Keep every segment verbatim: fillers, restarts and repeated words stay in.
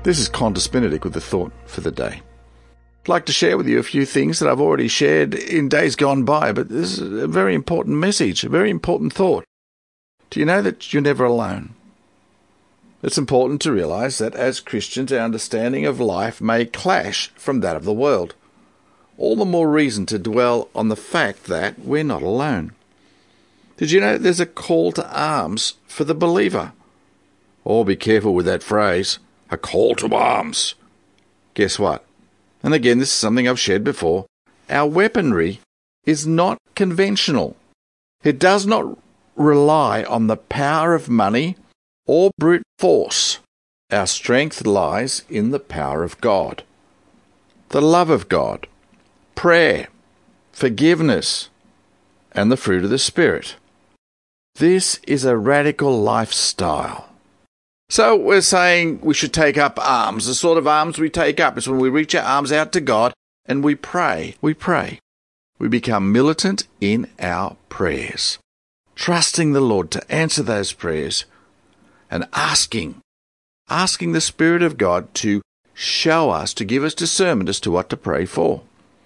This is Qantas Benedict with the thought for the day. I'd like to share with you a few things that I've already shared in days gone by, but this is a very important message, a very important thought. Do you know that you're never alone? It's important to realize that as Christians, our understanding of life may clash from that of the world. All the more reason to dwell on the fact that we're not alone. Did you know there's a call to arms for the believer? Oh, be careful with that phrase, a call to arms. Guess what? And again, this is something I've shared before. Our weaponry is not conventional. It does not rely on the power of money or brute force. Our strength lies in the power of God, the love of God, prayer, forgiveness, and the fruit of the Spirit. This is a radical lifestyle. So we're saying we should take up arms. The sort of arms we take up is when we reach our arms out to God and we pray. We pray. We become militant in our prayers, trusting the Lord to answer those prayers and asking, asking the Spirit of God to show us, to give us discernment as to what to pray for.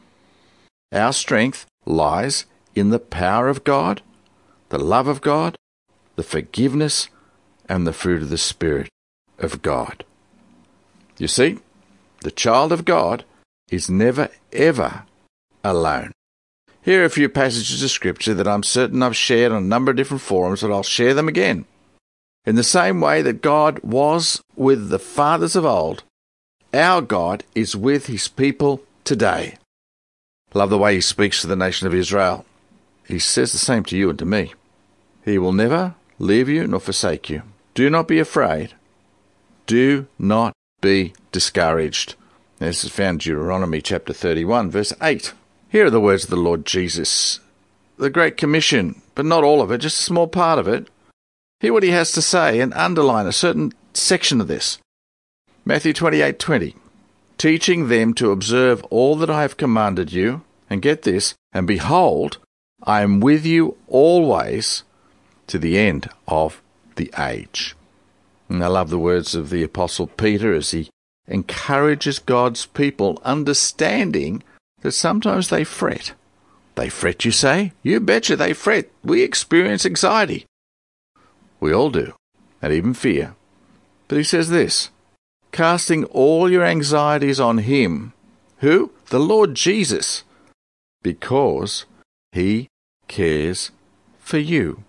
Our strength lies in the power of God, the love of God, the forgiveness, and the fruit of the Spirit of God. You see, the child of God is never, ever alone. Here are a few passages of Scripture that I'm certain I've shared on a number of different forums, but I'll share them again. In the same way that God was with the fathers of old, our God is with his people today. I love the way he speaks to the nation of Israel. He says the same to you and to me. He will never leave you nor forsake you. Do not be afraid. Do not be discouraged. This is found in Deuteronomy chapter thirty-one, verse eight. Here are the words of the Lord Jesus, the Great Commission, but not all of it, just a small part of it. Hear what he has to say and underline a certain section of this. Matthew twenty-eight twenty. Teaching them to observe all that I have commanded you, and get this, and behold, I am with you always to the end of the age. And I love the words of the Apostle Peter as he encourages God's people, understanding that sometimes they fret. They fret, you say? You betcha they fret. We experience anxiety. We all do, and even fear. But he says this, casting all your anxieties on him, who? The Lord Jesus, because he cares for you.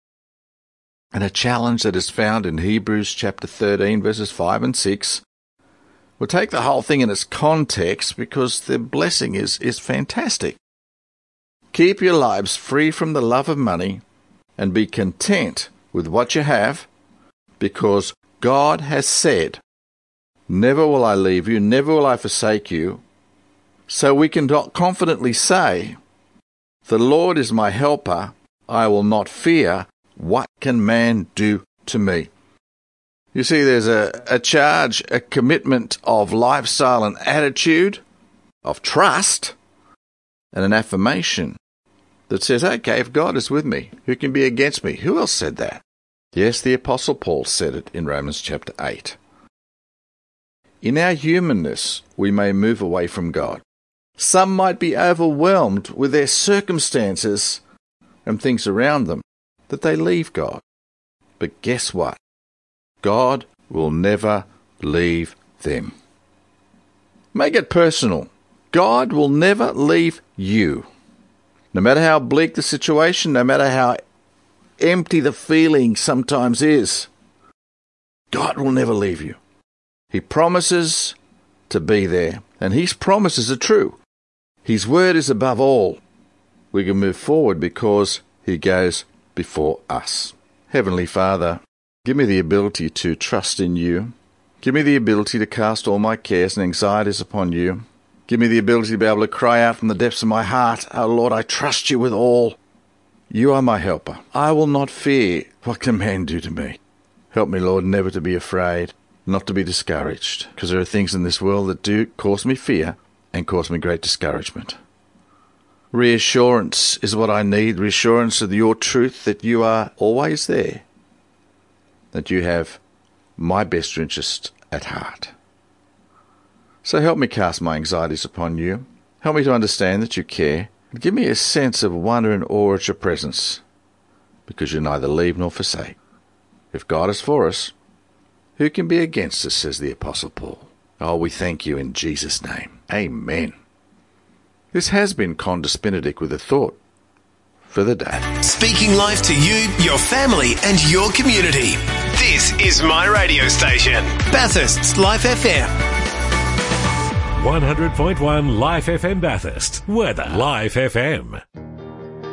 And a challenge that is found in Hebrews chapter thirteen, verses five and six. We'll take the whole thing in its context because the blessing is, is fantastic. Keep your lives free from the love of money and be content with what you have, because God has said, never will I leave you, never will I forsake you. So we can confidently say, the Lord is my helper, I will not fear. What can man do to me? You see, there's a, a charge, a commitment of lifestyle and attitude, of trust, and an affirmation that says, okay, if God is with me, who can be against me? Who else said that? Yes, the Apostle Paul said it in Romans chapter eight. In our humanness, we may move away from God. Some might be overwhelmed with their circumstances and things around them, that they leave God. But guess what? God will never leave them. Make it personal. God will never leave you. No matter how bleak the situation, no matter how empty the feeling sometimes is, God will never leave you. He promises to be there, and his promises are true. His word is above all. We can move forward because he goes before us. Heavenly Father, give me the ability to trust in you. Give me the ability to cast all my cares and anxieties upon you. Give me the ability to be able to cry out from the depths of my heart, oh Lord, I trust you with all. You are my helper. I will not fear. What can man do to me? Help me, Lord, never to be afraid, not to be discouraged, because there are things in this world that do cause me fear and cause me great discouragement. Reassurance is what I need, reassurance of your truth that you are always there, that you have my best interest at heart. So help me cast my anxieties upon you. Help me to understand that you care, and give me a sense of wonder and awe at your presence, because you neither leave nor forsake. If God is for us, who can be against us, says the Apostle Paul. Oh, we thank you in Jesus' name. Amen. This has been Condis Benedict with a thought for the day. Speaking life to you, your family and your community. This is my radio station, Bathurst's Life F M. one hundred point one Life F M Bathurst. Weather. Life F M.